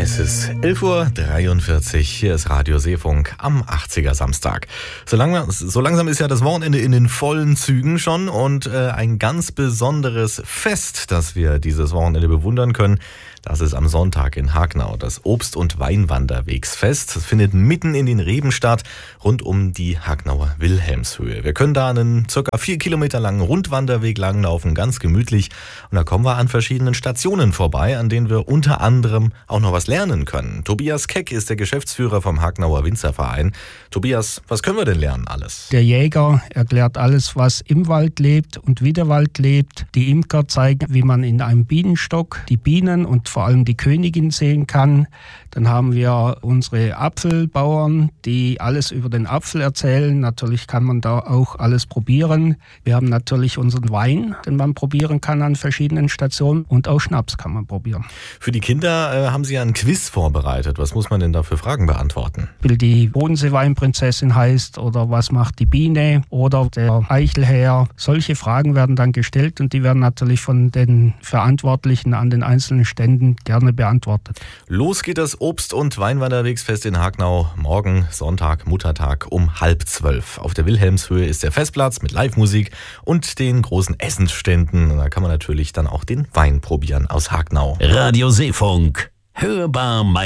Es ist 11:43 Uhr, hier ist Radio Seefunk am 80er Samstag. So langsam ist ja das Wochenende in den vollen Zügen schon und ein ganz besonderes Fest, das wir dieses Wochenende bewundern können, das ist am Sonntag in Hagnau, das Obst- und Weinwanderwegsfest. Das findet mitten in den Reben statt, rund um die Hagnauer Wilhelmshöhe. Wir können da einen ca. 4 Kilometer langen Rundwanderweg langlaufen, ganz gemütlich. Und da kommen wir an verschiedenen Stationen vorbei, an denen wir unter anderem auch noch was lernen können. Tobias Keck ist der Geschäftsführer vom Hagnauer Winzerverein. Tobias, was können wir denn lernen alles? Der Jäger erklärt alles, was im Wald lebt und wie der Wald lebt. Die Imker zeigen, wie man in einem Bienenstock die Bienen und vor allem die Königin sehen kann. Dann haben wir unsere Apfelbauern, die alles über den Apfel erzählen. Natürlich kann man da auch alles probieren. Wir haben natürlich unseren Wein, den man probieren kann an verschiedenen Stationen, und auch Schnaps kann man probieren. Für die Kinder haben Sie ja einen Quiz vorbereitet. Was muss man denn da für Fragen beantworten? Wie die Bodensee-Weinprinzessin heißt oder was macht die Biene oder der Eichelherr. Solche Fragen werden dann gestellt und die werden natürlich von den Verantwortlichen an den einzelnen Ständen gerne beantwortet. Los geht das Obst- und Weinwanderwegsfest in Hagnau. Morgen, Sonntag, Muttertag um 11:30. Auf der Wilhelmshöhe ist der Festplatz mit Live-Musik und den großen Essensständen. Da kann man natürlich dann auch den Wein probieren aus Hagnau. Radio Seefunk. Hörbar